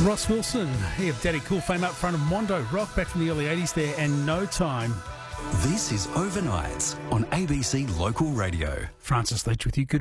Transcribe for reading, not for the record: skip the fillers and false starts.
Ross Wilson, he of Daddy Cool fame up front of Mondo Rock back from the early 80s there, and No Time. This is Overnights on ABC Local Radio. Francis Leach with you. Good